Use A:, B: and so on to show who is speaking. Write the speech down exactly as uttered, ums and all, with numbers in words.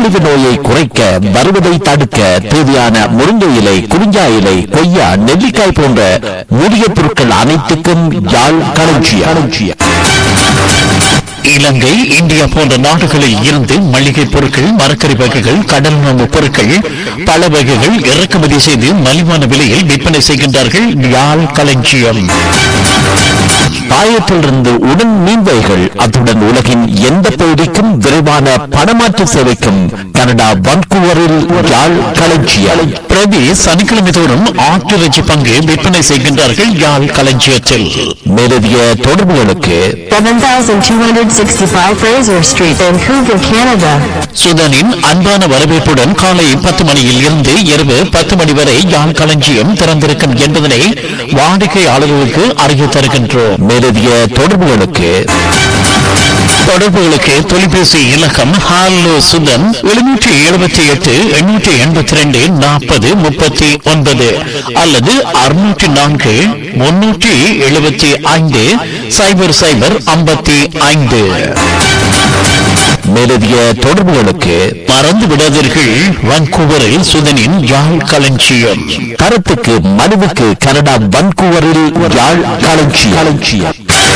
A: நீரிழிவு நோயை குறைக்க, வருவதை தடுக்க தேவையான முருங்கை இலை, குறிஞ்சா இலை, கொய்யா, நெல்லிக்காய் போன்ற மூலிகை பொருட்கள் அனைத்துக்கும் யாழ் களஞ்சியம். இலங்கை, இந்தியா போன்ற நாடுகளில் இருந்து மளிகை பொருட்கள், மரக்கறி வகைகள், கடல் உணவு பொருட்கள், பல வகைகள் இறக்குமதி செய்து மலிவான விலையில் விற்பனை செய்கின்றார்கள். யாழ் களஞ்சியம். பாயத்திலிருந்து உடன் மீன்வைகள், அத்துடன் உலகின் எந்த பகுதிக்கும் விரைவான பணமாற்று சேவைக்கும் கனடா வன்கூவரில் யாழ் களஞ்சியம். பிரதி சனிக்கிழமை தோறும் ஆட்டிறைச்சி பங்கு விற்பனை செய்கின்றார்கள் யாழ் களஞ்சியத்தில். மேலதிக தொடர்புகளுக்கு
B: seven thousand two hundred sixty-five Fraser Street, Vancouver, Canada.
A: சுதனின் அன்பான வரவேற்புடன் காலை பத்து மணியில் இருந்து இரவு பத்து மணி வரை யாழ் களஞ்சியம் திறந்திருக்கும் என்பதனை வாடிக்கையாளர்களுக்கு அறிய தருகின்றோம். மேலதிக தொடர்புகளுக்கு தொடர்புகளுக்கு தொலைபேசி இலக்கம் ஹாலோ சுதன் எழுநூற்றி எழுபத்தி எட்டு எண்ணூற்றி எண்பத்தி ரெண்டு நாற்பது முப்பத்தி ஒன்பது அல்லது அறுநூற்றி நான்கு முன்னூற்றி எழுபத்தி ஐந்து சைபர் சைபர் ஐம்பத்தி ஐந்து. மேலதிக தொடர்புகளுக்கு மறந்து விடாதீர்கள், வான்கூவரில் சுதனின் யாழ் களஞ்சியம். கருத்துக்கு மனுவுக்கு கனடா வான்கூவரில் யாழ் களஞ்சியம்.